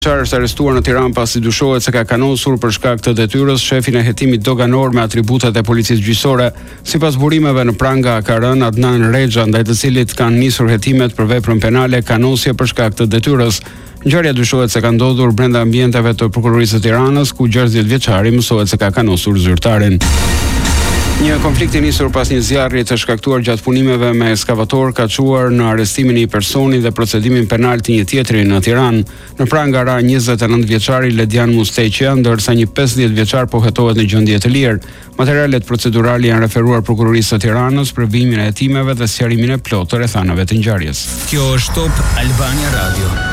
Qarë është arrestuar në Tiranë pasi dyshohet se ka kanosur për shkak të detyrës shefin e hetimit doganor me atributat e policisë gjyqësore. Sipas burimeve në pranga ka rënë Adnan Rexha, ndaj të cilit kanë nisur hetimet për veprën penale kanosje për shkak të detyrës. Ngjarja dyshohet se ka ndodhur brenda ambienteve të prokurorisë së Tiranës, ku 60 vjeçari mësohet se ka kanosur zyrtarin. Një konflikt i nisur pas një zjarri të shkaktuar gjatë punimeve me ekskavator ka çuar në arrestimin e një personi dhe procedimin penal të një tjetri në Tiranë. Në pranga ra 29 vjeçari Ledian Musteqia, ndërsa një 50 vjeçar po hetohet në gjendje të lirë. Materialet procedurale janë referuar prokurorisë së Tiranës për vijimin e hetimeve dhe sqarimin e plotë të rrethanave të ngjarjes. Kjo është Top Albania Radio.